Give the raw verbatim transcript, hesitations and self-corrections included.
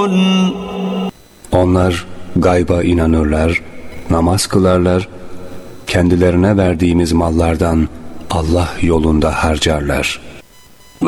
Onlar gayba inanırlar, namaz kılarlar, kendilerine verdiğimiz mallardan Allah yolunda harcarlar.